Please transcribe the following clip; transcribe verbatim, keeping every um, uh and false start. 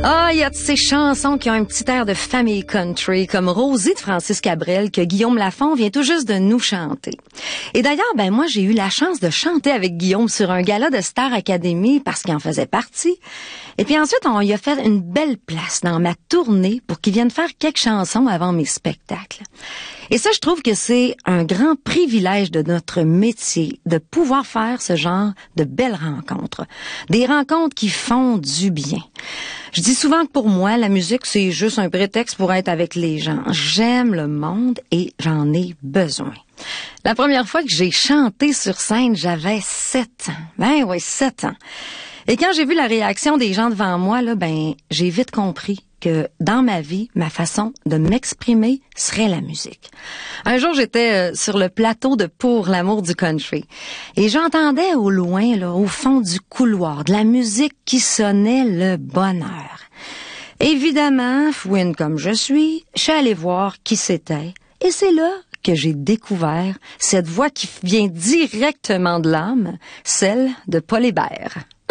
Ah, il y a de ces chansons qui ont un petit air de famille country, comme Rosie de Francis Cabrel, que Guillaume Lafont vient tout juste de nous chanter. Et d'ailleurs, ben moi, j'ai eu la chance de chanter avec Guillaume sur un gala de Star Academy parce qu'il en faisait partie. Et puis ensuite, on lui a fait une belle place dans ma tournée pour qu'il vienne faire quelques chansons avant mes spectacles. Et ça, je trouve que c'est un grand privilège de notre métier de pouvoir faire ce genre de belles rencontres. Des rencontres qui font du bien. Je dis souvent que pour moi, la musique, c'est juste un prétexte pour être avec les gens. J'aime le monde et j'en ai besoin. La première fois que j'ai chanté sur scène, j'avais sept ans. Ben oui, sept ans. Et quand j'ai vu la réaction des gens devant moi, là, ben, j'ai vite compris que dans ma vie, ma façon de m'exprimer serait la musique. Un jour, j'étais euh, sur le plateau de Pour l'amour du country et j'entendais au loin, là, au fond du couloir, de la musique qui sonnait le bonheur. Évidemment, fouine comme je suis, je suis allée voir qui c'était et c'est là que j'ai découvert cette voix qui vient directement de l'âme, celle de Paul Hébert.